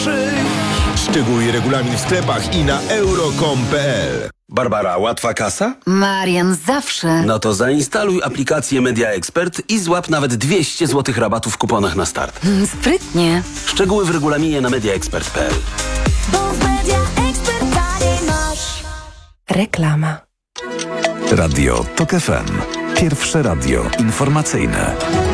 Szczegóły i regulamin w sklepach i na euro.com.pl. Barbara, łatwa kasa? Marian, zawsze. No to zainstaluj aplikację Media Expert i złap nawet 200 zł rabatu w kuponach na start. Sprytnie. Szczegóły w regulaminie na mediaexpert.pl. Bo w Media Expert taniej masz. Reklama. Radio TOK FM. Pierwsze radio informacyjne.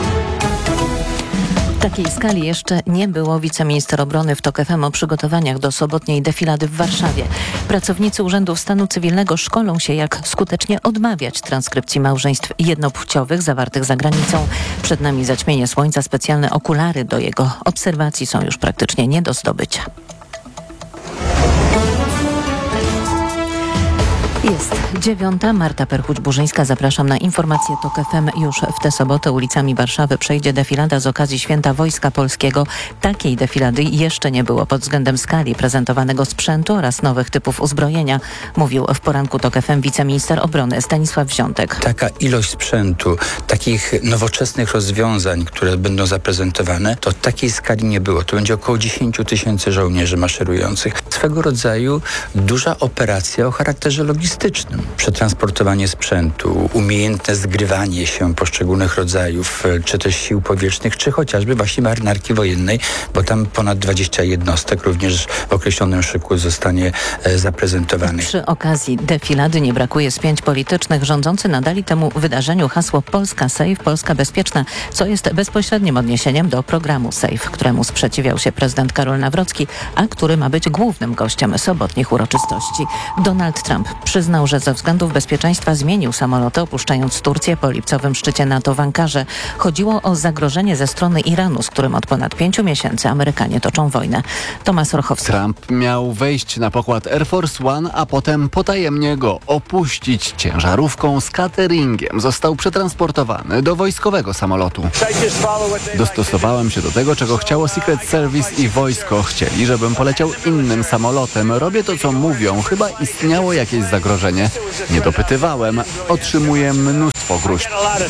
Takiej skali jeszcze nie było. Wiceminister obrony w TOK FM o przygotowaniach do sobotniej defilady w Warszawie. Pracownicy Urzędów Stanu Cywilnego szkolą się, jak skutecznie odmawiać transkrypcji małżeństw jednopłciowych zawartych za granicą. Przed nami zaćmienie słońca. Specjalne okulary do jego obserwacji są już praktycznie nie do zdobycia. Jest 9:00. Marta Perchuć-Burzyńska. Zapraszam na informacje TOK FM. Już w tę sobotę ulicami Warszawy przejdzie defilada z okazji Święta Wojska Polskiego. Takiej defilady jeszcze nie było pod względem skali prezentowanego sprzętu oraz nowych typów uzbrojenia, mówił w poranku TOK FM wiceminister obrony Stanisław Wziątek. Taka ilość sprzętu, takich nowoczesnych rozwiązań, które będą zaprezentowane, to takiej skali nie było. To będzie około 10 000 żołnierzy maszerujących. Swego rodzaju duża operacja o charakterze logistycznym. Przetransportowanie sprzętu, umiejętne zgrywanie się poszczególnych rodzajów, czy też sił powietrznych, czy chociażby właśnie marynarki wojennej, bo tam ponad 20 jednostek również w określonym szyku zostanie zaprezentowanych. Przy okazji defilady nie brakuje spięć politycznych. Rządzący nadali temu wydarzeniu hasło Polska Safe, Polska Bezpieczna, co jest bezpośrednim odniesieniem do programu Safe, któremu sprzeciwiał się prezydent Karol Nawrocki, a który ma być głównym gościem sobotnich uroczystości. Donald Trump przyznał, że ze względów bezpieczeństwa zmienił samoloty, opuszczając Turcję po lipcowym szczycie NATO w Ankarze. Chodziło o zagrożenie ze strony Iranu, z którym od ponad 5 miesięcy Amerykanie toczą wojnę. Tomasz Orchowski. Trump miał wejść na pokład Air Force One, a potem potajemnie go opuścić ciężarówką z cateringiem. Został przetransportowany do wojskowego samolotu. Dostosowałem się do tego, czego chciało Secret Service i wojsko. Chcieli, żebym poleciał innym samolotem. Robię to, co mówią. Chyba istniało jakieś zagrożenie. Nie dopytywałem. Otrzymuję mnóstwo gruźb.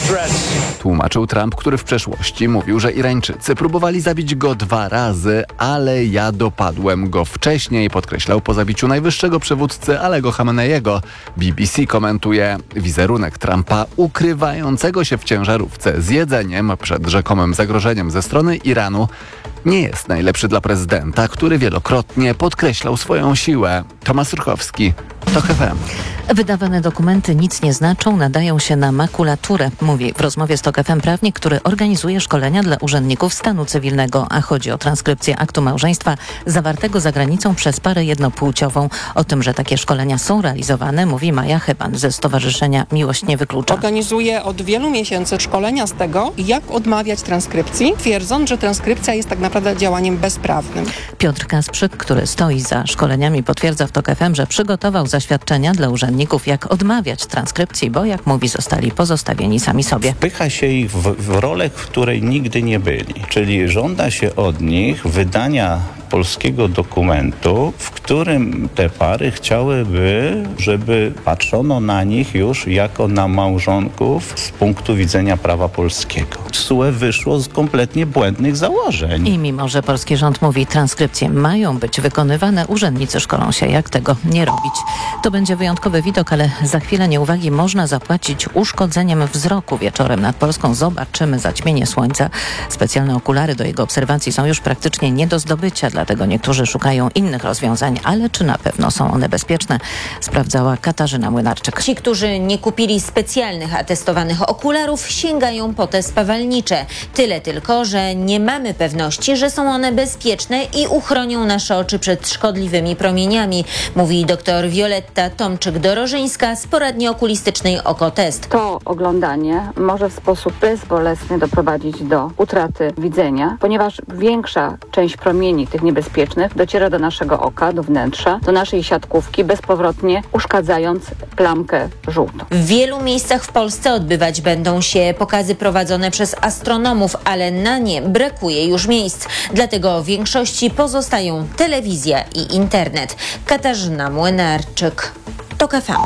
Tłumaczył Trump, który w przeszłości mówił, że Irańczycy próbowali zabić go 2 razy, ale ja dopadłem go wcześniej, podkreślał po zabiciu najwyższego przywódcy Alego Khameneiego. BBC komentuje wizerunek Trumpa ukrywającego się w ciężarówce z jedzeniem przed rzekomym zagrożeniem ze strony Iranu nie jest najlepszy dla prezydenta, który wielokrotnie podkreślał swoją siłę. Tomasz Urchowski, TOK FM. Wydawane dokumenty nic nie znaczą, nadają się na makulaturę, mówi w rozmowie z TOK FM prawnik, który organizuje szkolenia dla urzędników stanu cywilnego, a chodzi o transkrypcję aktu małżeństwa zawartego za granicą przez parę jednopłciową. O tym, że takie szkolenia są realizowane, mówi Maja Chyban ze Stowarzyszenia Miłość nie wyklucza. Organizuje od wielu miesięcy szkolenia z tego, jak odmawiać transkrypcji, twierdząc, że transkrypcja jest tak naprawdę działaniem bezprawnym. Piotr Kasprzyk, który stoi za szkoleniami, potwierdza w TOK FM, że przygotował zaświadczenia dla urzędników, jak odmawiać transkrypcji, bo jak mówi, zostali pozostawieni sami sobie. Wpycha się ich w rolę, w której nigdy nie byli. Czyli żąda się od nich wydania polskiego dokumentu, w którym te pary chciałyby, żeby patrzono na nich już jako na małżonków z punktu widzenia prawa polskiego. TSUE wyszło z kompletnie błędnych założeń. I mimo, że polski rząd mówi, transkrypcje mają być wykonywane, urzędnicy szkolą się, jak tego nie robić. To będzie wyjątkowy widok, ale za chwilę nieuwagi można zapłacić uszkodzeniem wzroku. Wieczorem nad Polską zobaczymy zaćmienie słońca. Specjalne okulary do jego obserwacji są już praktycznie nie do zdobycia, dlatego niektórzy szukają innych rozwiązań, ale czy na pewno są one bezpieczne? Sprawdzała Katarzyna Młynarczyk. Ci, którzy nie kupili specjalnych atestowanych okularów, sięgają po te spawalnicze. Tyle tylko, że nie mamy pewności, że są one bezpieczne i uchronią nasze oczy przed szkodliwymi promieniami, mówi dr Wioletta Tomczyk-Dorożyńska z poradni okulistycznej Okotest. To oglądanie może w sposób bezbolesny doprowadzić do utraty widzenia, ponieważ większa część promieni tych niebezpiecznych dociera do naszego oka, do wnętrza, do naszej siatkówki, bezpowrotnie uszkadzając plamkę żółtą. W wielu miejscach w Polsce odbywać będą się pokazy prowadzone przez astronomów, ale na nie brakuje już miejsc. Dlatego w większości pozostają telewizja i internet. Katarzyna Młynarczyk, TOK FM.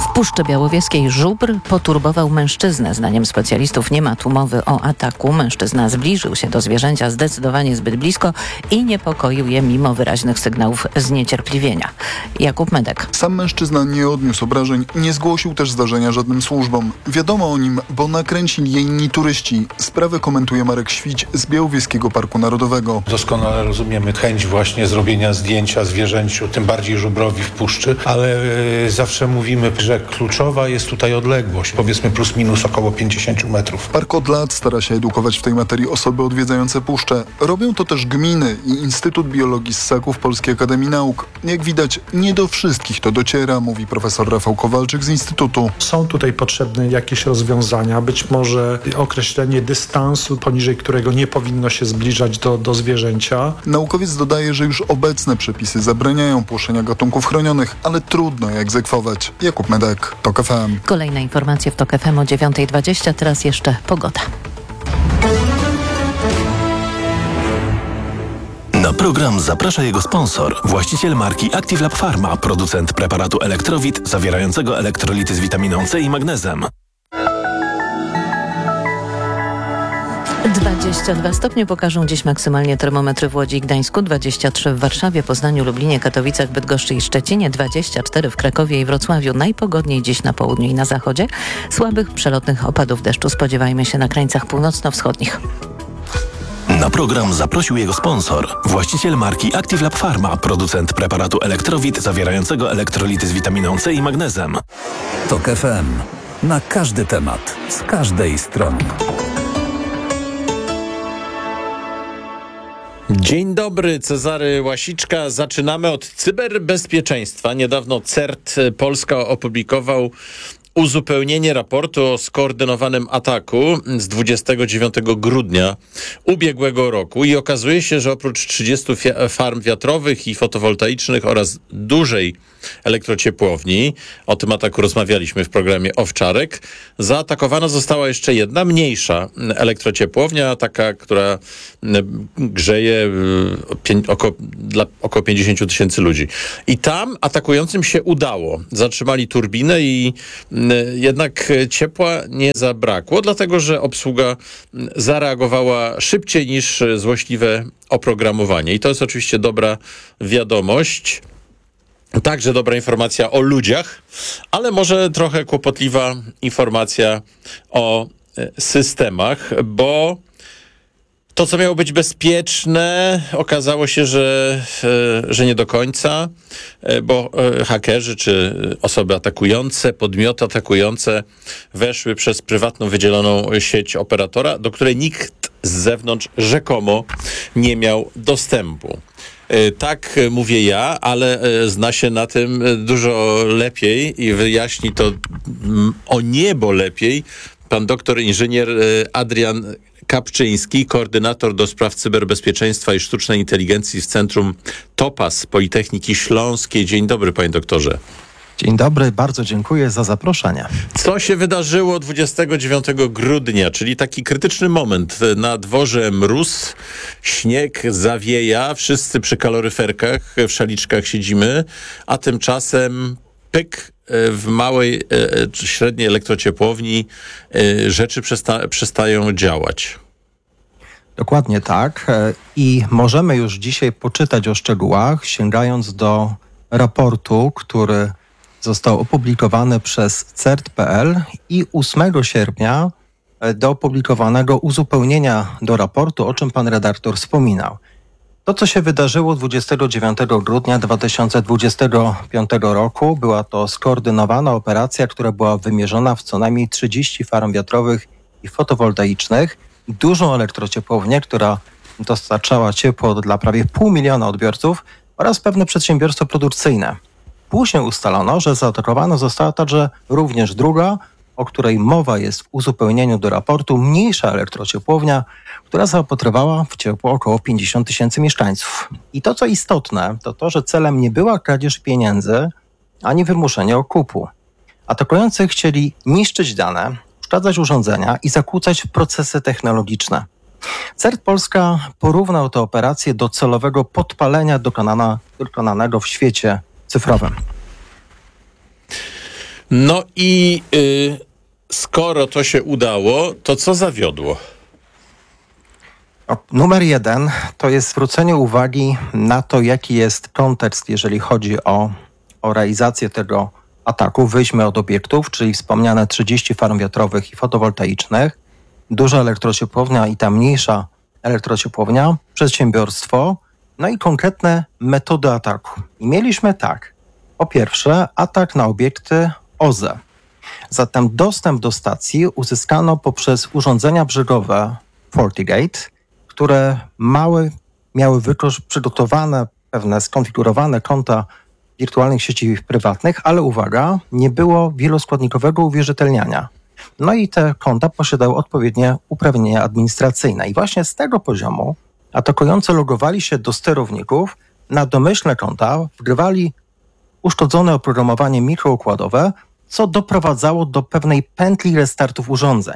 W Puszczy Białowieskiej żubr poturbował mężczyznę. Zdaniem specjalistów nie ma tu mowy o ataku. Mężczyzna zbliżył się do zwierzęcia zdecydowanie zbyt blisko i niepokoił je mimo wyraźnych sygnałów zniecierpliwienia. Jakub Medek. Sam mężczyzna nie odniósł obrażeń, nie zgłosił też zdarzenia żadnym służbom. Wiadomo o nim, bo nakręcili je inni turyści. Sprawę komentuje Marek Świć z Białowieskiego Parku Narodowego. Doskonale rozumiemy chęć właśnie zrobienia zdjęcia zwierzęciu, tym bardziej żubrowi w puszczy, ale zawsze mówimy, że kluczowa jest tutaj odległość, powiedzmy plus minus około 50 metrów. Park od lat stara się edukować w tej materii osoby odwiedzające puszczę. Robią to też gminy i Instytut Biologii Ssaków Polskiej Akademii Nauk. Jak widać, nie do wszystkich to dociera, mówi profesor Rafał Kowalczyk z Instytutu. Są tutaj potrzebne jakieś rozwiązania, być może określenie dystansu, poniżej którego nie powinno się zbliżać do zwierzęcia. Naukowiec dodaje, że już obecne przepisy zabraniają płoszenia gatunków chronionych, ale trudno je egzekwować. Jakub Medek, TOK FM. Kolejne informacje w TOK FM o 9:20, teraz jeszcze pogoda. Na program zaprasza jego sponsor, właściciel marki Active Lab Pharma, producent preparatu Elektrowit zawierającego elektrolity z witaminą C i magnezem. 22 stopnie pokażą dziś maksymalnie termometry w Łodzi i Gdańsku, 23 w Warszawie, Poznaniu, Lublinie, Katowicach, Bydgoszczy i Szczecinie, 24 w Krakowie i Wrocławiu. Najpogodniej dziś na południu i na zachodzie. Słabych przelotnych opadów deszczu spodziewajmy się na krańcach północno-wschodnich. Na program zaprosił jego sponsor, właściciel marki Active Lab Pharma, producent preparatu Elektrowit zawierającego elektrolity z witaminą C i magnezem. TOK FM. Na każdy temat, z każdej strony. Dzień dobry, Cezary Łasiczka. Zaczynamy od cyberbezpieczeństwa. Niedawno CERT Polska opublikował uzupełnienie raportu o skoordynowanym ataku z 29 grudnia ubiegłego roku i okazuje się, że oprócz 30 farm wiatrowych i fotowoltaicznych oraz dużej elektrociepłowni, o tym ataku rozmawialiśmy w programie Owczarek, zaatakowana została jeszcze jedna mniejsza elektrociepłownia, taka, która grzeje dla około 50 000 ludzi. I tam atakującym się udało. Zatrzymali turbinę i jednak ciepła nie zabrakło, dlatego że obsługa zareagowała szybciej niż złośliwe oprogramowanie. I to jest oczywiście dobra wiadomość. Także dobra informacja o ludziach, ale może trochę kłopotliwa informacja o systemach, bo to, co miało być bezpieczne, okazało się, że nie do końca, bo hakerzy czy osoby atakujące, podmioty atakujące weszły przez prywatną wydzieloną sieć operatora, do której nikt z zewnątrz rzekomo nie miał dostępu. Tak mówię ja, ale zna się na tym dużo lepiej i wyjaśni to o niebo lepiej pan doktor inżynier Adrian Kapczyński, koordynator do spraw cyberbezpieczeństwa i sztucznej inteligencji w Centrum Topaz Politechniki Śląskiej. Dzień dobry, panie doktorze. Dzień dobry, bardzo dziękuję za zaproszenie. Co się wydarzyło 29 grudnia, czyli taki krytyczny moment. Na dworze mróz, śnieg zawieja, wszyscy przy kaloryferkach, w szaliczkach siedzimy, a tymczasem pyk, w małej czy średniej elektrociepłowni rzeczy przestają działać. Dokładnie tak. I możemy już dzisiaj poczytać o szczegółach, sięgając do raportu, który został opublikowany przez CERT.pl i 8 sierpnia do opublikowanego uzupełnienia do raportu, o czym pan redaktor wspominał. To, co się wydarzyło 29 grudnia 2025 roku, była to skoordynowana operacja, która była wymierzona w co najmniej 30 farm wiatrowych i fotowoltaicznych, dużą elektrociepłownię, która dostarczała ciepło dla prawie 500 000 odbiorców oraz pewne przedsiębiorstwo produkcyjne. Później ustalono, że zaatakowana została także również druga, o której mowa jest w uzupełnieniu do raportu, mniejsza elektrociepłownia, która zaopatrywała w ciepło około 50 000 mieszkańców. I to, co istotne, to to, że celem nie była kradzież pieniędzy, ani wymuszenie okupu. Atakujący chcieli niszczyć dane, uszkadzać urządzenia i zakłócać procesy technologiczne. CERT Polska porównał tę operację do celowego podpalenia dokonanego w świecie cyfrowym. No i skoro to się udało, to co zawiodło? Numer 1 to jest zwrócenie uwagi na to, jaki jest kontekst, jeżeli chodzi o realizację tego ataku. Wyjdźmy od obiektów, czyli wspomniane 30 farm wiatrowych i fotowoltaicznych, duża elektrociepłownia i ta mniejsza elektrociepłownia, przedsiębiorstwo, no i konkretne metody ataku. I mieliśmy tak, po pierwsze mieliśmy na obiekty OZE. Zatem dostęp do stacji uzyskano poprzez urządzenia brzegowe FortiGate, które miały przygotowane pewne skonfigurowane konta wirtualnych sieci prywatnych, ale uwaga, nie było wieloskładnikowego uwierzytelniania. No i te konta posiadały odpowiednie uprawnienia administracyjne. I właśnie z tego poziomu atakujący logowali się do sterowników na domyślne konta, wgrywali uszkodzone oprogramowanie mikroukładowe, co doprowadzało do pewnej pętli restartów urządzeń.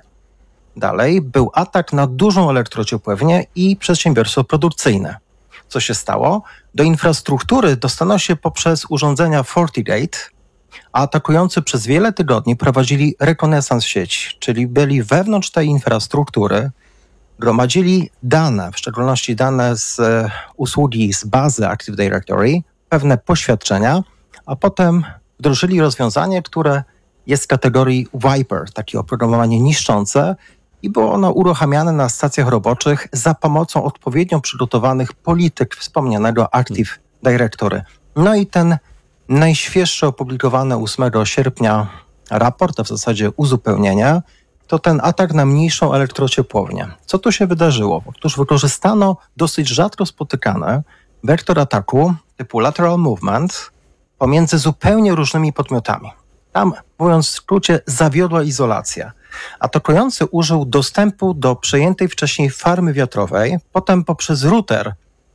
Dalej był atak na dużą elektrociepłownię i przedsiębiorstwo produkcyjne. Co się stało? Do infrastruktury dostano się poprzez urządzenia FortiGate, a atakujący przez wiele tygodni prowadzili rekonesans sieci, czyli byli wewnątrz tej infrastruktury, gromadzili dane, w szczególności dane z usługi z bazy Active Directory, pewne poświadczenia, a potem wdrożyli rozwiązanie, które jest z kategorii Viper, takie oprogramowanie niszczące, i było ono uruchamiane na stacjach roboczych za pomocą odpowiednio przygotowanych polityk wspomnianego Active Directory. No i ten najświeższy opublikowany 8 sierpnia raport, a w zasadzie uzupełnienie, to ten atak na mniejszą elektrociepłownię. Co tu się wydarzyło? Otóż wykorzystano dosyć rzadko spotykany wektor ataku typu lateral movement pomiędzy zupełnie różnymi podmiotami. Tam, mówiąc w skrócie, zawiodła izolacja. Atakujący użył dostępu do przejętej wcześniej farmy wiatrowej, potem poprzez router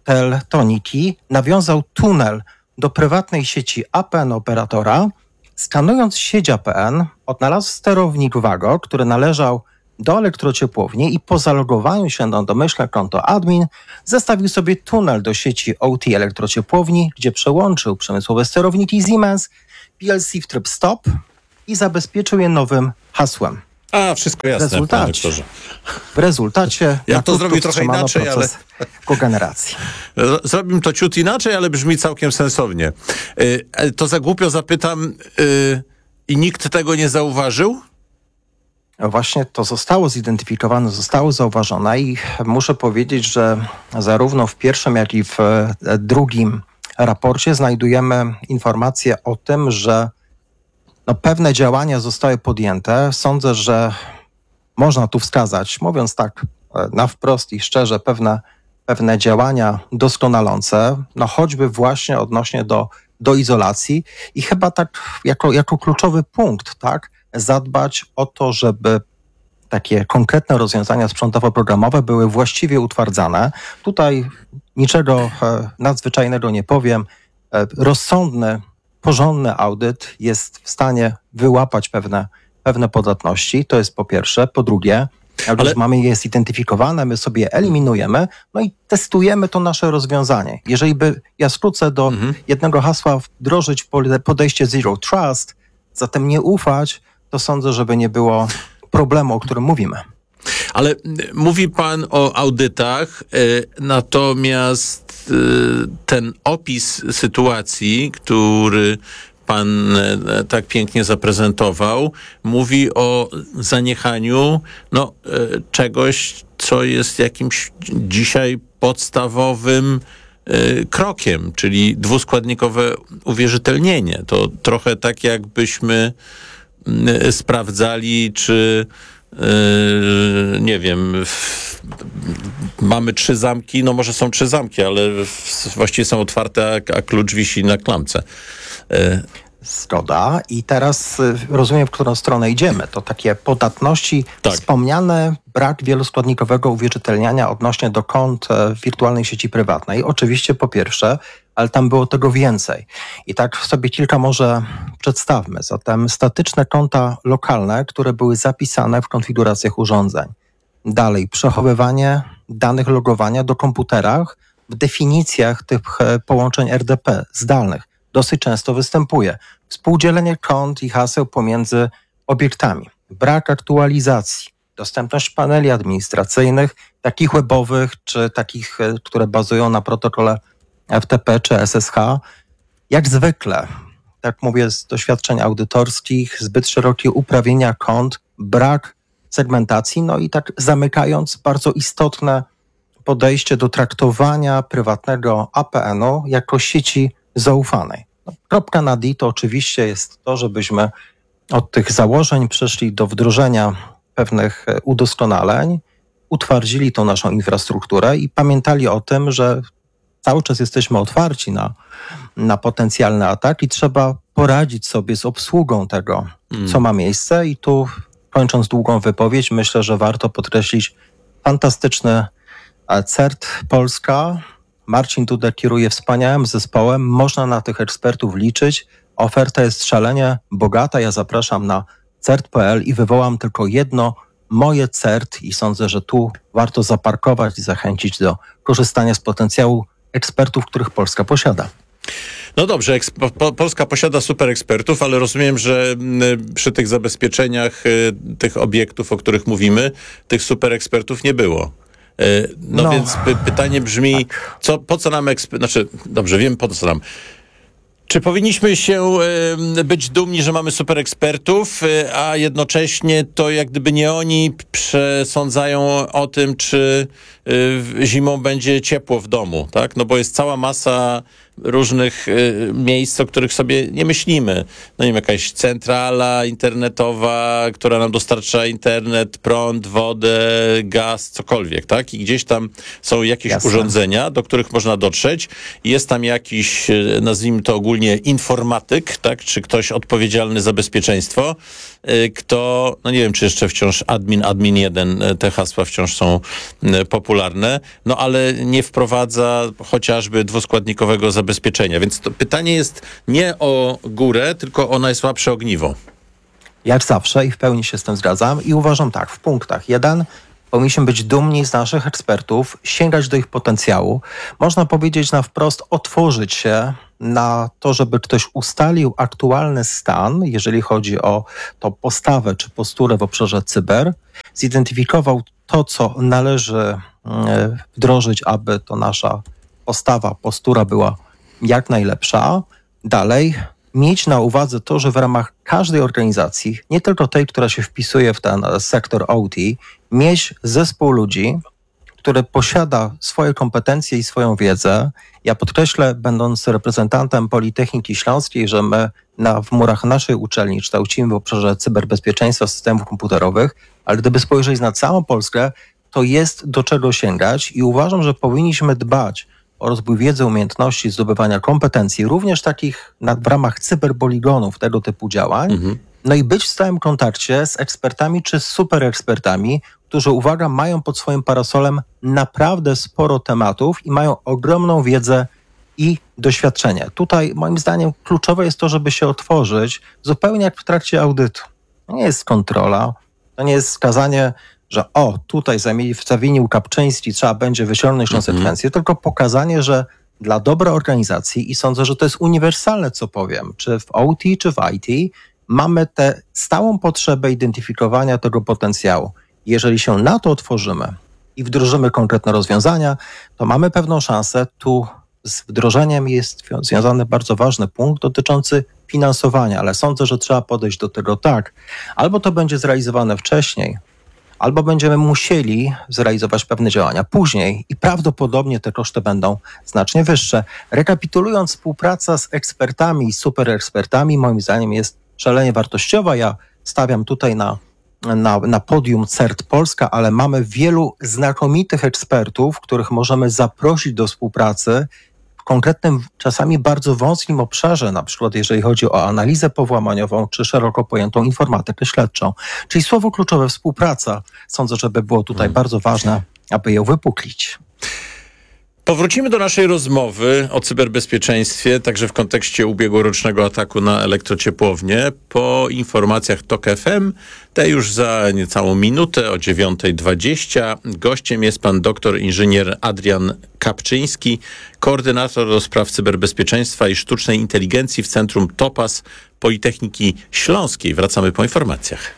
Teltoniki nawiązał tunel do prywatnej sieci APN operatora. Skanując sieć APN, odnalazł sterownik Wago, który należał do elektrociepłowni i po zalogowaniu się na domyślne konto admin zestawił sobie tunel do sieci OT elektrociepłowni, gdzie przełączył przemysłowe sterowniki Siemens, PLC w tryb stop i zabezpieczył je nowym hasłem. A, wszystko jasne, panie doktorze. W rezultacie ja to zrobię trochę inaczej, ale kogeneracji. Zrobimy to ciut inaczej, ale brzmi całkiem sensownie. To za głupio zapytam, i nikt tego nie zauważył? Właśnie to zostało zidentyfikowane, zostało zauważone i muszę powiedzieć, że zarówno w pierwszym, jak i w drugim raporcie znajdujemy informacje o tym, że pewne działania zostały podjęte. Sądzę, że można tu wskazać, mówiąc tak na wprost i szczerze, pewne działania doskonalące, choćby właśnie odnośnie do izolacji i chyba tak jako kluczowy punkt, tak, zadbać o to, żeby takie konkretne rozwiązania sprzętowo-programowe były właściwie utwardzane. Tutaj niczego nadzwyczajnego nie powiem. Rozsądny, porządny audyt jest w stanie wyłapać pewne podatności. To jest po pierwsze. Po drugie, jak już mamy je zidentyfikowane, my sobie je eliminujemy, no i testujemy to nasze rozwiązanie. Jeżeli by ja skrócę do jednego hasła wdrożyć podejście Zero Trust, zatem nie ufać, to sądzę, żeby nie było problemu, o którym mówimy. Ale mówi pan o audytach, natomiast ten opis sytuacji, który pan tak pięknie zaprezentował, mówi o zaniechaniu czegoś, co jest jakimś dzisiaj podstawowym krokiem, czyli dwuskładnikowe uwierzytelnienie. To trochę tak, jakbyśmy sprawdzali, czy nie wiem, mamy 3 zamki, może są 3 zamki, ale właściwie są otwarte, a klucz wisi na klamce. Zgoda. I teraz rozumiem, w którą stronę idziemy. To takie podatności, wspomniane, brak wieloskładnikowego uwierzytelniania odnośnie do kont w wirtualnej sieci prywatnej. Oczywiście po pierwsze, ale tam było tego więcej. I tak sobie kilka może przedstawmy. Zatem statyczne konta lokalne, które były zapisane w konfiguracjach urządzeń. Dalej, przechowywanie danych logowania do komputerach w definicjach tych połączeń RDP zdalnych. dosyć często występuje. Współdzielenie kont i haseł pomiędzy obiektami, brak aktualizacji, dostępność paneli administracyjnych, takich webowych, czy takich, które bazują na protokole FTP czy SSH. Jak zwykle, tak mówię z doświadczeń audytorskich, zbyt szerokie uprawnienia kont, brak segmentacji, no i tak zamykając bardzo istotne podejście do traktowania prywatnego APN-u jako sieci zaufanej. No, kropka na D to oczywiście jest to, żebyśmy od tych założeń przeszli do wdrożenia pewnych udoskonaleń, utwardzili tą naszą infrastrukturę i pamiętali o tym, że cały czas jesteśmy otwarci na potencjalny atak i trzeba poradzić sobie z obsługą tego, co ma miejsce. I tu, kończąc długą wypowiedź, myślę, że warto podkreślić fantastyczny CERT Polska. Marcin Duda kieruje wspaniałym zespołem. Można na tych ekspertów liczyć. Oferta jest szalenie bogata. Ja zapraszam na CERT.pl i wywołam tylko jedno, moje CERT, i sądzę, że tu warto zaparkować i zachęcić do korzystania z potencjału ekspertów, których Polska posiada. No dobrze, Polska posiada super ekspertów, ale rozumiem, że przy tych zabezpieczeniach tych obiektów, o których mówimy, tych super ekspertów nie było. No więc pytanie brzmi, po co nam dobrze, wiem po co nam. Czy powinniśmy się być dumni, że mamy super ekspertów, a jednocześnie to jak gdyby nie oni przesądzają o tym, czy zimą będzie ciepło w domu, tak? No bo jest cała masa różnych miejsc, o których sobie nie myślimy. No nie wiem, jakaś centrala internetowa, która nam dostarcza internet, prąd, wodę, gaz, cokolwiek, tak? I gdzieś tam są jakieś urządzenia, do których można dotrzeć. Jest tam jakiś, nazwijmy to ogólnie, informatyk, tak? Czy ktoś odpowiedzialny za bezpieczeństwo, kto, no nie wiem, czy jeszcze wciąż admin 1, te hasła wciąż są popularne, no ale nie wprowadza chociażby dwuskładnikowego zabezpieczenia. Więc to pytanie jest nie o górę, tylko o najsłabsze ogniwo. Jak zawsze i w pełni się z tym zgadzam i uważam tak, w punktach 1 powinniśmy być dumni z naszych ekspertów, sięgać do ich potencjału. Można powiedzieć na wprost, otworzyć się na to, żeby ktoś ustalił aktualny stan, jeżeli chodzi o tą postawę czy posturę w obszarze cyber, zidentyfikował to, co należy wdrożyć, aby to nasza postawa, postura była jak najlepsza. Dalej, mieć na uwadze to, że w ramach każdej organizacji, nie tylko tej, która się wpisuje w ten sektor OT, mieć zespół ludzi, który posiada swoje kompetencje i swoją wiedzę. Ja podkreślę, będąc reprezentantem Politechniki Śląskiej, że my w murach naszej uczelni kształcimy w obszarze cyberbezpieczeństwa systemów komputerowych, ale gdyby spojrzeć na całą Polskę, to jest do czego sięgać i uważam, że powinniśmy dbać o rozwój wiedzy, umiejętności, zdobywania kompetencji, również takich w ramach cyberpoligonów, tego typu działań, no i być w stałym kontakcie z ekspertami czy z super ekspertami, którzy, uwaga, mają pod swoim parasolem naprawdę sporo tematów i mają ogromną wiedzę i doświadczenie. Tutaj moim zdaniem kluczowe jest to, żeby się otworzyć zupełnie jak w trakcie audytu. To nie jest kontrola, to nie jest wskazanie, że tutaj zawinił Kapczyński, trzeba będzie wyciągnąć konsekwencje, tylko pokazanie, że dla dobra organizacji, i sądzę, że to jest uniwersalne, co powiem, czy w OT, czy w IT, mamy tę stałą potrzebę identyfikowania tego potencjału. Jeżeli się na to otworzymy i wdrożymy konkretne rozwiązania, to mamy pewną szansę. Tu z wdrożeniem jest związany bardzo ważny punkt dotyczący finansowania, ale sądzę, że trzeba podejść do tego tak. Albo to będzie zrealizowane wcześniej, albo będziemy musieli zrealizować pewne działania później i prawdopodobnie te koszty będą znacznie wyższe. Rekapitulując, współpraca z ekspertami i superekspertami moim zdaniem jest szalenie wartościowa. Ja stawiam tutaj na podium CERT Polska, ale mamy wielu znakomitych ekspertów, których możemy zaprosić do współpracy w konkretnym, czasami bardzo wąskim obszarze, na przykład jeżeli chodzi o analizę powłamaniową czy szeroko pojętą informatykę śledczą. Czyli słowo kluczowe współpraca. Sądzę, że by było tutaj bardzo ważne, aby ją wypuklić. Powrócimy do naszej rozmowy o cyberbezpieczeństwie, także w kontekście ubiegłorocznego ataku na elektrociepłownię, po informacjach TOK FM, te już za niecałą minutę o 9:20. Gościem jest pan doktor inżynier Adrian Kapczyński, koordynator do spraw cyberbezpieczeństwa i sztucznej inteligencji w Centrum Topaz Politechniki Śląskiej. Wracamy po informacjach.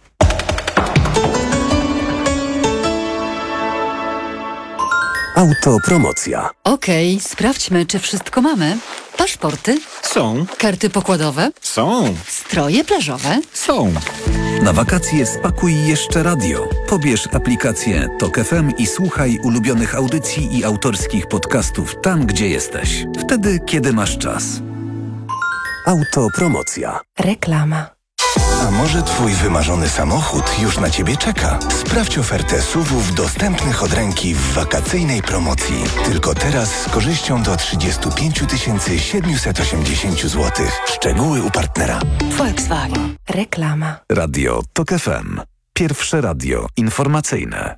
Autopromocja. Okej, sprawdźmy, czy wszystko mamy. Paszporty? Są. Karty pokładowe? Są. Stroje plażowe? Są. Na wakacje spakuj jeszcze radio. Pobierz aplikację TOK FM i słuchaj ulubionych audycji i autorskich podcastów tam, gdzie jesteś. Wtedy, kiedy masz czas. Autopromocja. Reklama. A może twój wymarzony samochód już na ciebie czeka? Sprawdź ofertę SUV-ów dostępnych od ręki w wakacyjnej promocji. Tylko teraz z korzyścią do 35 780 zł. Szczegóły u partnera. Volkswagen. Reklama. Radio TOK FM. Pierwsze radio informacyjne.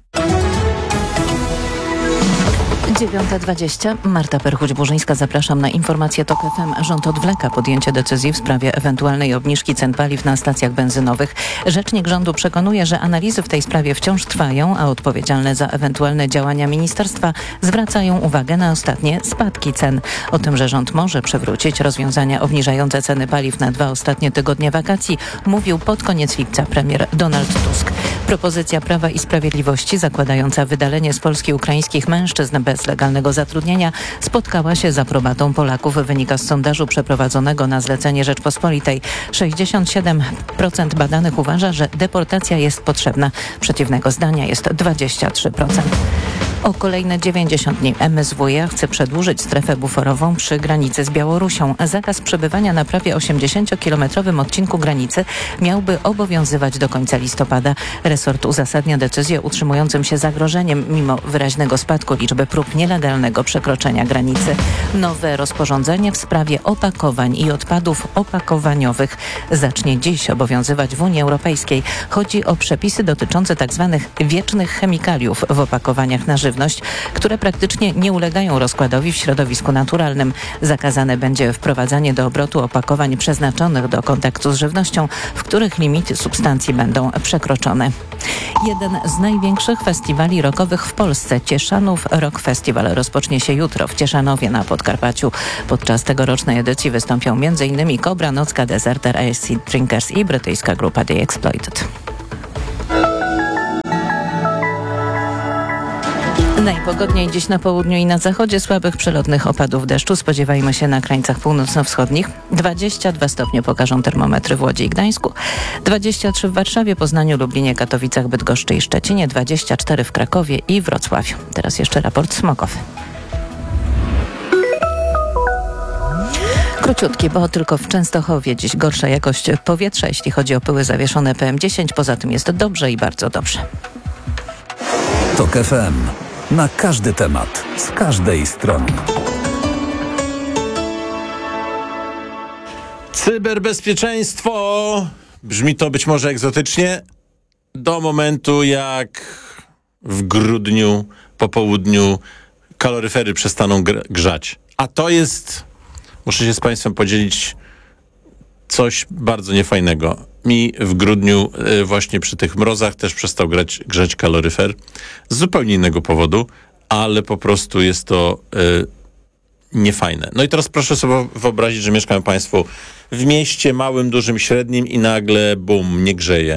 9:20. Marta Perchuć-Burzyńska, zapraszam na informację TOK FM. Rząd odwleka podjęcie decyzji w sprawie ewentualnej obniżki cen paliw na stacjach benzynowych. Rzecznik rządu przekonuje, że analizy w tej sprawie wciąż trwają, a odpowiedzialne za ewentualne działania ministerstwa zwracają uwagę na ostatnie spadki cen. O tym, że rząd może przywrócić rozwiązania obniżające ceny paliw na 2 ostatnie tygodnie wakacji, mówił pod koniec lipca premier Donald Tusk. Propozycja Prawa i Sprawiedliwości zakładająca wydalenie z Polski ukraińskich mężczyzn bez legalnego zatrudnienia spotkała się z aprobatą Polaków, wynika z sondażu przeprowadzonego na zlecenie Rzeczpospolitej. 67% badanych uważa, że deportacja jest potrzebna. Przeciwnego zdania jest 23%. O kolejne 90 dni MSWiA chce przedłużyć strefę buforową przy granicy z Białorusią. Zakaz przebywania na prawie 80-kilometrowym odcinku granicy miałby obowiązywać do końca listopada. Resort uzasadnia decyzję utrzymującym się zagrożeniem mimo wyraźnego spadku liczby prób nielegalnego przekroczenia granicy. Nowe rozporządzenie w sprawie opakowań i odpadów opakowaniowych zacznie dziś obowiązywać w Unii Europejskiej. Chodzi o przepisy dotyczące tzw. wiecznych chemikaliów w opakowaniach na żywność, które praktycznie nie ulegają rozkładowi w środowisku naturalnym. Zakazane będzie wprowadzanie do obrotu opakowań przeznaczonych do kontaktu z żywnością, w których limity substancji będą przekroczone. Jeden z największych festiwali rockowych w Polsce, Cieszanów Rock Festival, rozpocznie się jutro w Cieszanowie na Podkarpaciu. Podczas tegorocznej edycji wystąpią m.in. Kobra, Nocka, Deserter, Acid Drinkers i brytyjska grupa The Exploited. Najpogodniej dziś na południu i na zachodzie, słabych przelotnych opadów deszczu spodziewajmy się na krańcach północno-wschodnich. 22 stopnie pokażą termometry w Łodzi i Gdańsku, 23 w Warszawie, Poznaniu, Lublinie, Katowicach, Bydgoszczy i Szczecinie, 24 w Krakowie i Wrocławiu. Teraz jeszcze raport smogowy. Króciutki, bo tylko w Częstochowie dziś gorsza jakość powietrza, jeśli chodzi o pyły zawieszone PM10. Poza tym jest dobrze i bardzo dobrze. TOK FM. Na każdy temat, z każdej strony. Cyberbezpieczeństwo. Brzmi to być może egzotycznie. Do momentu, jak w grudniu po południu kaloryfery przestaną grzać. A to jest, muszę się z Państwem podzielić, coś bardzo niefajnego. Mi w grudniu właśnie przy tych mrozach też przestał grzać kaloryfer z zupełnie innego powodu, ale po prostu jest to niefajne. No i teraz proszę sobie wyobrazić, że mieszkają Państwo w mieście małym, dużym, średnim i nagle bum, nie grzeje.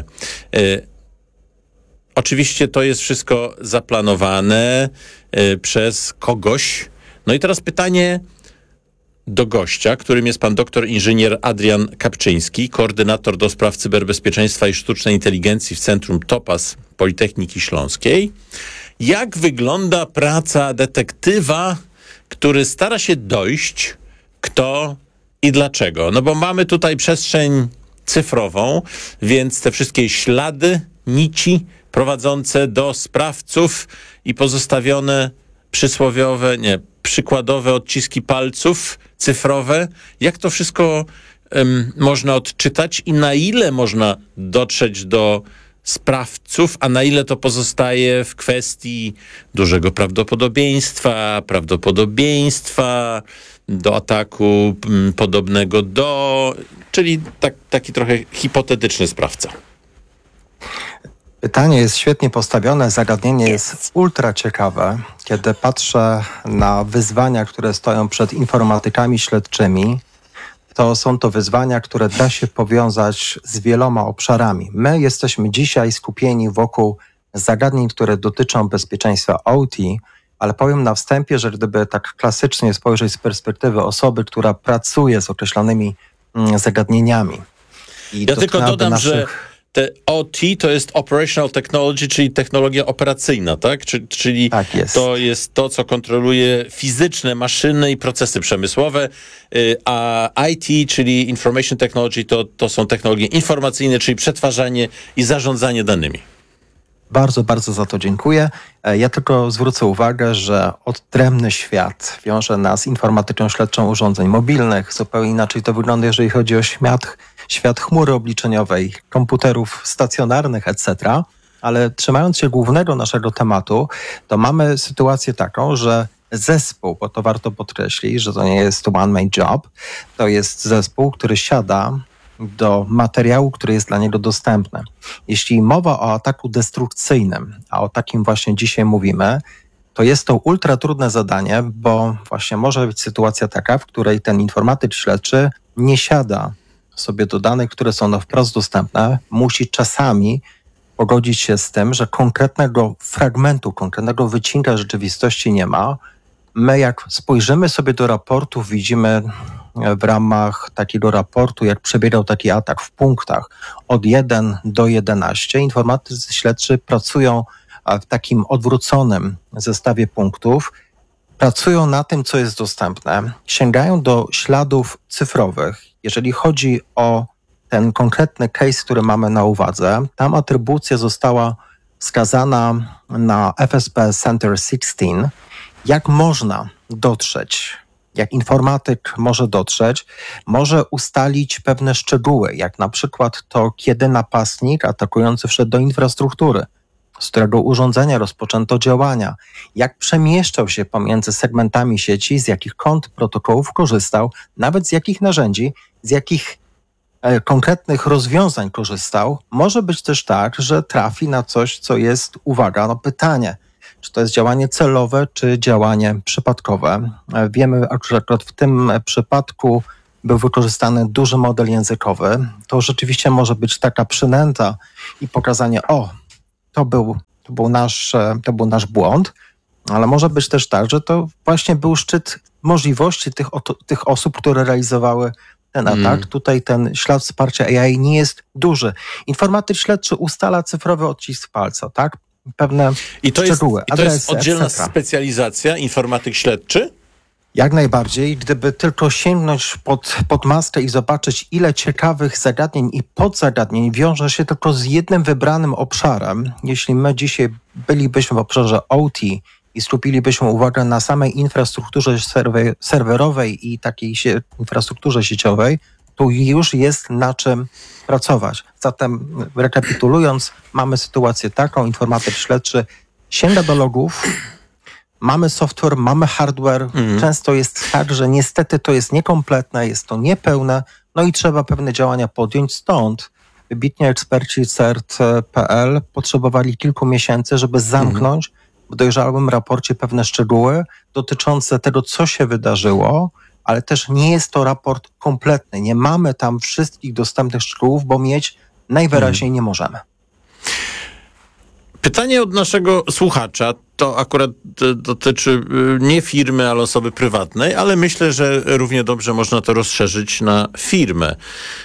Oczywiście to jest wszystko zaplanowane przez kogoś. No i teraz pytanie do gościa, którym jest pan doktor inżynier Adrian Kapczyński, koordynator do spraw cyberbezpieczeństwa i sztucznej inteligencji w Centrum Topaz Politechniki Śląskiej. Jak wygląda praca detektywa, który stara się dojść, kto i dlaczego? No bo mamy tutaj przestrzeń cyfrową, więc te wszystkie ślady, nici prowadzące do sprawców i pozostawione przykładowe odciski palców cyfrowe. Jak to wszystko można odczytać i na ile można dotrzeć do sprawców, a na ile to pozostaje w kwestii dużego prawdopodobieństwa do ataku podobnego czyli taki trochę hipotetyczny sprawca. Pytanie jest świetnie postawione, zagadnienie jest ultra ciekawe. Kiedy patrzę na wyzwania, które stoją przed informatykami śledczymi, to są to wyzwania, które da się powiązać z wieloma obszarami. My jesteśmy dzisiaj skupieni wokół zagadnień, które dotyczą bezpieczeństwa OT, ale powiem na wstępie, że gdyby tak klasycznie spojrzeć z perspektywy osoby, która pracuje z określonymi zagadnieniami. Ja tylko dodam, że te OT to jest Operational Technology, czyli technologia operacyjna, tak? Czyli tak jest. To jest to, co kontroluje fizyczne maszyny i procesy przemysłowe, a IT, czyli Information Technology, to są technologie informacyjne, czyli przetwarzanie i zarządzanie danymi. Bardzo, bardzo za to dziękuję. Ja tylko zwrócę uwagę, że odrębny świat wiąże nas z informatyką śledczą urządzeń mobilnych. Zupełnie inaczej to wygląda, jeżeli chodzi o świat chmury obliczeniowej, komputerów stacjonarnych, etc. Ale trzymając się głównego naszego tematu, to mamy sytuację taką, że zespół, bo to warto podkreślić, że to nie jest one-man job, to jest zespół, który siada do materiału, który jest dla niego dostępny. Jeśli mowa o ataku destrukcyjnym, a o takim właśnie dzisiaj mówimy, to jest to ultra trudne zadanie, bo właśnie może być sytuacja taka, w której ten informatyk śledczy nie siada sobie do danych, które są wprost dostępne, musi czasami pogodzić się z tym, że konkretnego fragmentu, konkretnego wycinka rzeczywistości nie ma. My jak spojrzymy sobie do raportów, widzimy w ramach takiego raportu, jak przebiegał taki atak w punktach od 1 do 11. Informatycy śledczy pracują w takim odwróconym zestawie punktów, pracują na tym, co jest dostępne, sięgają do śladów cyfrowych. Jeżeli chodzi o ten konkretny case, który mamy na uwadze, tam atrybucja została wskazana na FSP Center 16. Jak można dotrzeć? Jak informatyk może dotrzeć? Może ustalić pewne szczegóły, jak na przykład to, kiedy napastnik atakujący wszedł do infrastruktury, z którego urządzenia rozpoczęto działania, jak przemieszczał się pomiędzy segmentami sieci, z jakich kont protokołów korzystał, nawet z jakich narzędzi, z jakich konkretnych rozwiązań korzystał. Może być też tak, że trafi na coś, co jest, uwaga, pytanie, czy to jest działanie celowe, czy działanie przypadkowe. Wiemy, że akurat w tym przypadku był wykorzystany duży model językowy. To rzeczywiście może być taka przynęta i pokazanie, to był nasz błąd, ale może być też tak, że to właśnie był szczyt możliwości tych osób, które realizowały ten atak. Tutaj ten ślad wsparcia AI nie jest duży. Informatyk śledczy ustala cyfrowy odcisk palca, tak? Pewne szczegóły, adresy, to jest oddzielna specjalizacja, informatyk śledczy? Jak najbardziej. Gdyby tylko sięgnąć pod maskę i zobaczyć, ile ciekawych zagadnień i podzagadnień wiąże się tylko z jednym wybranym obszarem. Jeśli my dzisiaj bylibyśmy w obszarze OT i skupilibyśmy uwagę na samej infrastrukturze serwerowej i takiej infrastrukturze sieciowej, to już jest na czym pracować. Zatem rekapitulując, mamy sytuację taką, informatyk śledczy sięga do logów, mamy software, mamy hardware. Często jest tak, że niestety to jest niekompletne, jest to niepełne, no i trzeba pewne działania podjąć. Stąd wybitni eksperci CERT.pl potrzebowali kilku miesięcy, żeby zamknąć w dojrzałym raporcie pewne szczegóły dotyczące tego, co się wydarzyło, ale też nie jest to raport kompletny. Nie mamy tam wszystkich dostępnych szczegółów, bo mieć najwyraźniej nie możemy. Pytanie od naszego słuchacza, to akurat dotyczy nie firmy, ale osoby prywatnej, ale myślę, że równie dobrze można to rozszerzyć na firmę.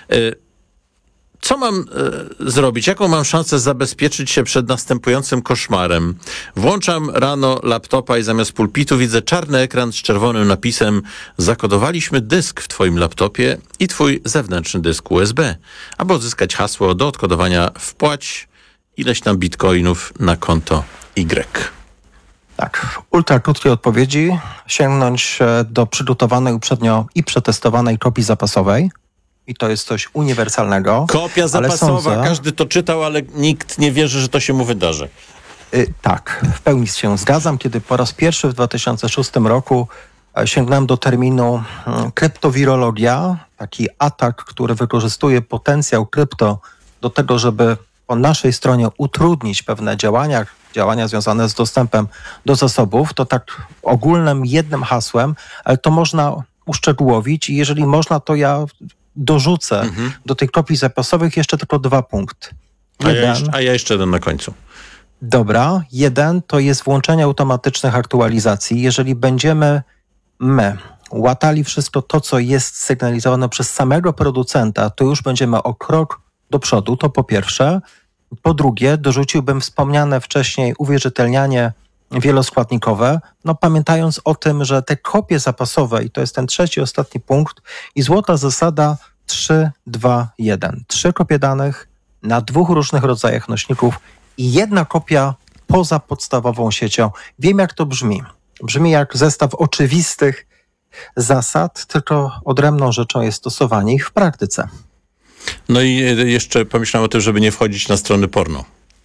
Co mam zrobić? Jaką mam szansę zabezpieczyć się przed następującym koszmarem? Włączam rano laptopa i zamiast pulpitu widzę czarny ekran z czerwonym napisem: zakodowaliśmy dysk w twoim laptopie i twój zewnętrzny dysk USB. Aby odzyskać hasło do odkodowania, wpłać ileś tam bitcoinów na konto Y. Tak, w ultra krótkiej odpowiedzi sięgnąć do przygotowanej uprzednio i przetestowanej kopii zapasowej i to jest coś uniwersalnego. Kopia zapasowa, każdy to czytał, ale nikt nie wierzy, że to się mu wydarzy. Tak, w pełni się zgadzam. Kiedy po raz pierwszy w 2006 roku sięgnąłem do terminu kryptowirologia, taki atak, który wykorzystuje potencjał krypto do tego, żeby po naszej stronie utrudnić pewne działania związane z dostępem do zasobów, to tak ogólnym jednym hasłem, ale to można uszczegółowić i jeżeli można, to ja dorzucę do tych kopii zapasowych jeszcze tylko 2 punkty. A ja jeszcze jeden na końcu. Dobra, 1 to jest włączenie automatycznych aktualizacji. Jeżeli będziemy łatali wszystko to, co jest sygnalizowane przez samego producenta, to już będziemy o krok do przodu, to po pierwsze. Po drugie, dorzuciłbym wspomniane wcześniej uwierzytelnianie wieloskładnikowe, pamiętając o tym, że te kopie zapasowe, i to jest ten trzeci, ostatni punkt, i złota zasada 3, 2, 1. 3 kopie danych na 2 różnych rodzajach nośników i 1 kopia poza podstawową siecią. Wiem, jak to brzmi. Brzmi jak zestaw oczywistych zasad, tylko odrębną rzeczą jest stosowanie ich w praktyce. No i jeszcze pomyślałem o tym, żeby nie wchodzić na strony porno.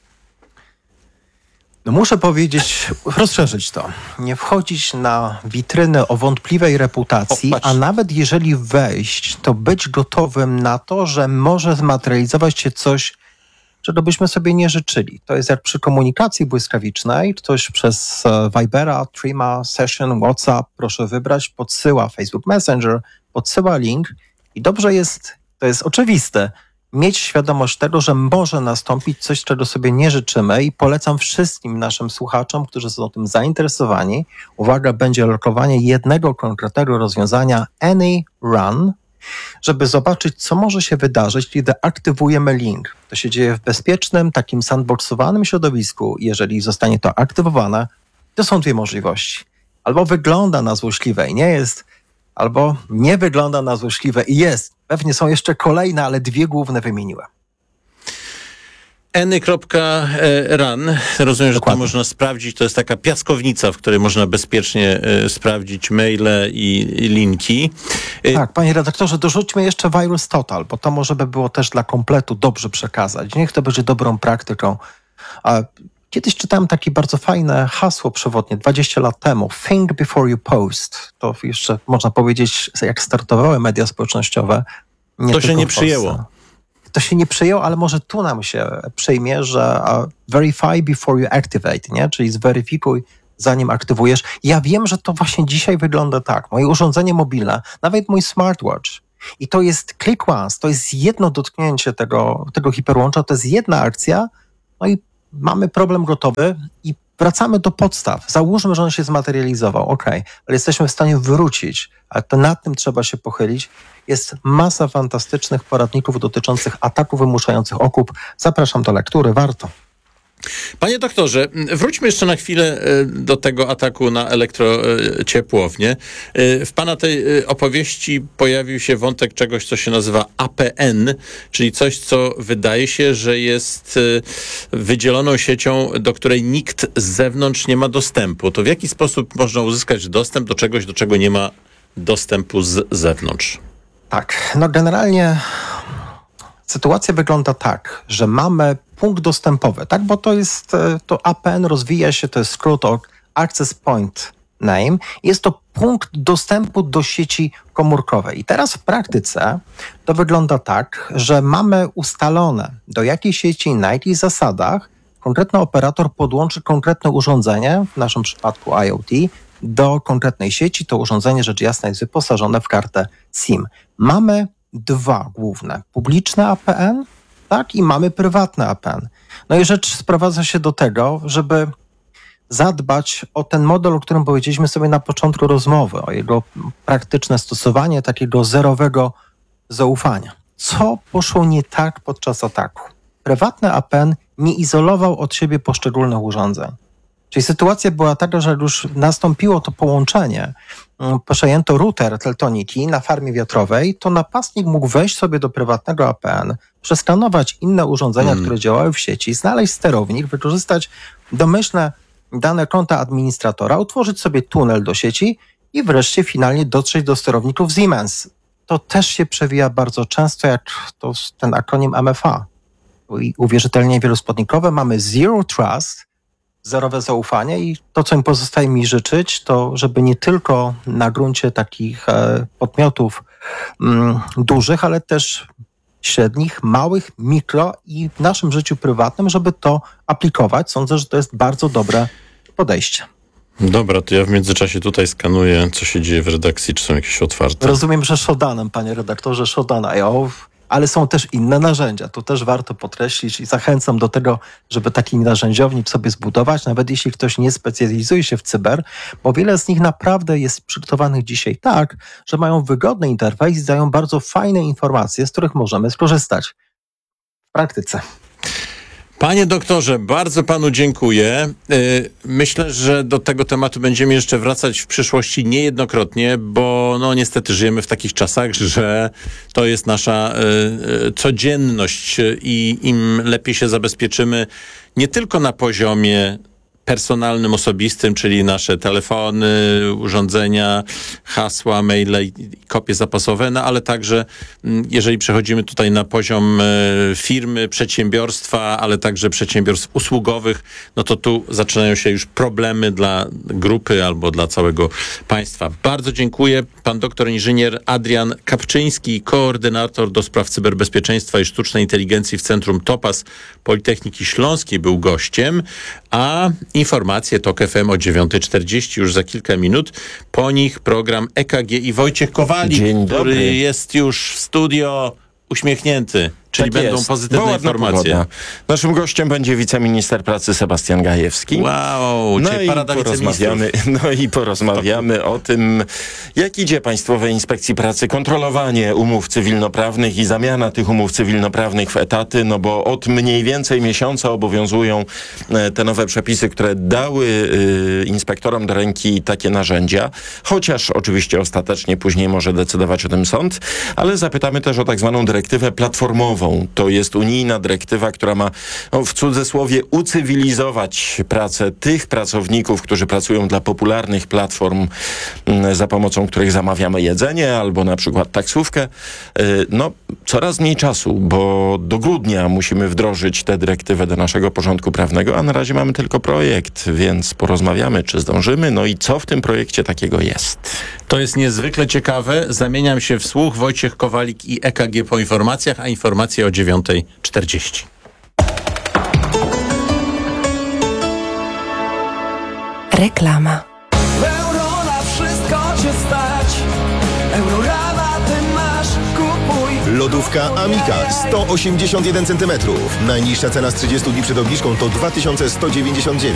Muszę powiedzieć, rozszerzyć to. Nie wchodzić na witryny o wątpliwej reputacji, a nawet jeżeli wejść, to być gotowym na to, że może zmaterializować się coś, czego byśmy sobie nie życzyli. To jest jak przy komunikacji błyskawicznej. Ktoś przez Vibera, Threema, Session, WhatsApp, proszę wybrać, podsyła Facebook Messenger, podsyła link i dobrze jest, to jest oczywiste, mieć świadomość tego, że może nastąpić coś, czego sobie nie życzymy i polecam wszystkim naszym słuchaczom, którzy są tym zainteresowani. Uwaga, będzie lokowanie jednego konkretnego rozwiązania AnyRun, żeby zobaczyć, co może się wydarzyć, kiedy aktywujemy link. To się dzieje w bezpiecznym, takim sandboxowanym środowisku. Jeżeli zostanie to aktywowane, to są 2 możliwości. Albo wygląda na złośliwe i nie jest, albo nie wygląda na złośliwe i jest. Pewnie są jeszcze kolejne, ale 2 główne wymieniłem. Any.run. Rozumiem, że to można sprawdzić. To jest taka piaskownica, w której można bezpiecznie sprawdzić maile i linki. Tak, panie redaktorze, dorzućmy jeszcze Virus Total, bo to może by było też dla kompletu dobrze przekazać. Niech to będzie dobrą praktyką. Kiedyś czytałem takie bardzo fajne hasło przewodnie 20 lat temu. Think before you post. To jeszcze można powiedzieć, jak startowały media społecznościowe. To się nie przyjęło. To się nie przyjęło, ale może tu nam się przyjmie, że verify before you activate, nie? Czyli zweryfikuj, zanim aktywujesz. Ja wiem, że to właśnie dzisiaj wygląda tak. Moje urządzenie mobilne, nawet mój smartwatch, i to jest click once, to jest jedno dotknięcie tego hiperłącza, to jest jedna akcja, no i mamy problem gotowy i wracamy do podstaw. Załóżmy, że on się zmaterializował, ale jesteśmy w stanie wrócić, ale to nad tym trzeba się pochylić. Jest masa fantastycznych poradników dotyczących ataków wymuszających okup. Zapraszam do lektury, warto. Panie doktorze, wróćmy jeszcze na chwilę do tego ataku na elektrociepłownię. W pana tej opowieści pojawił się wątek czegoś, co się nazywa APN, czyli coś, co wydaje się, że jest wydzieloną siecią, do której nikt z zewnątrz nie ma dostępu. To w jaki sposób można uzyskać dostęp do czegoś, do czego nie ma dostępu z zewnątrz? Tak, generalnie sytuacja wygląda tak, że mamy punkt dostępowy, tak, bo to APN rozwija się, to jest skrót od Access Point Name. Jest to punkt dostępu do sieci komórkowej. I teraz w praktyce to wygląda tak, że mamy ustalone, do jakiej sieci, na jakich zasadach konkretny operator podłączy konkretne urządzenie, w naszym przypadku IoT, do konkretnej sieci. To urządzenie, rzecz jasna, jest wyposażone w kartę SIM. Mamy 2 główne. Publiczne APN, tak, i mamy prywatne APN. No i rzecz sprowadza się do tego, żeby zadbać o ten model, o którym powiedzieliśmy sobie na początku rozmowy, o jego praktyczne stosowanie takiego zerowego zaufania. Co poszło nie tak podczas ataku? Prywatny APN nie izolował od siebie poszczególnych urządzeń. Czyli sytuacja była taka, że już nastąpiło to połączenie, przejęto router Teltoniki na farmie wiatrowej, to napastnik mógł wejść sobie do prywatnego APN, przeskanować inne urządzenia, które działały w sieci, znaleźć sterownik, wykorzystać domyślne dane konta administratora, utworzyć sobie tunel do sieci i wreszcie finalnie dotrzeć do sterowników Siemens. to też się przewija bardzo często, jak ten akronim MFA. Uwierzytelnienie wieloskładnikowe, mamy Zero Trust, zerowe zaufanie i to, co im pozostaje mi życzyć, to żeby nie tylko na gruncie takich podmiotów dużych, ale też średnich, małych, mikro i w naszym życiu prywatnym, żeby to aplikować. Sądzę, że to jest bardzo dobre podejście. Dobra, to ja w międzyczasie tutaj skanuję, co się dzieje w redakcji, czy są jakieś otwarte. Rozumiem, że Shodanem, panie redaktorze, Shodan IO, ale są też inne narzędzia. Tu też warto podkreślić i zachęcam do tego, żeby taki narzędziownik sobie zbudować, nawet jeśli ktoś nie specjalizuje się w cyber, bo wiele z nich naprawdę jest przygotowanych dzisiaj tak, że mają wygodny interfejs i dają bardzo fajne informacje, z których możemy skorzystać w praktyce. Panie doktorze, bardzo panu dziękuję. Myślę, że do tego tematu będziemy jeszcze wracać w przyszłości niejednokrotnie, bo no niestety żyjemy w takich czasach, że to jest nasza codzienność i im lepiej się zabezpieczymy nie tylko na poziomie personalnym, osobistym, czyli nasze telefony, urządzenia, hasła, maile i kopie zapasowe, no ale także jeżeli przechodzimy tutaj na poziom firmy, przedsiębiorstwa, ale także przedsiębiorstw usługowych, no to tu zaczynają się już problemy dla grupy albo dla całego państwa. Bardzo dziękuję. Pan doktor inżynier Adrian Kapczyński, koordynator do spraw cyberbezpieczeństwa i sztucznej inteligencji w Centrum Topaz Politechniki Śląskiej był gościem, a informacje TOK FM o 9:40 już za kilka minut. Po nich program EKG i Wojciech Kowalik, który jest już w studio uśmiechnięty. Czyli tak będą jest. pozytywne informacje. Pogoda. Naszym gościem będzie wiceminister pracy Sebastian Gajewski. Wow, porozmawiamy o tym, jak idzie Państwowej Inspekcji Pracy kontrolowanie umów cywilnoprawnych i zamiana tych umów cywilnoprawnych w etaty, no bo od mniej więcej miesiąca obowiązują te nowe przepisy, które dały inspektorom do ręki takie narzędzia, chociaż oczywiście ostatecznie później może decydować o tym sąd, ale zapytamy też o tak zwaną dyrektywę platformową. To jest unijna dyrektywa, która ma w cudzysłowie ucywilizować pracę tych pracowników, którzy pracują dla popularnych platform, za pomocą których zamawiamy jedzenie albo na przykład taksówkę. No, coraz mniej czasu, bo do grudnia musimy wdrożyć tę dyrektywę do naszego porządku prawnego, a na razie mamy tylko projekt, więc porozmawiamy, czy zdążymy, no i co w tym projekcie takiego jest. To jest niezwykle ciekawe. Zamieniam się w słuch. Wojciech Kowalik i EKG po informacjach, a informacje o 9:40. Reklama. Euro na wszystko cię stać. Eurorabaty masz, kupuj. Lodówka Amika 181 cm. Najniższa cena z 30 dni przed obniżką to 2199.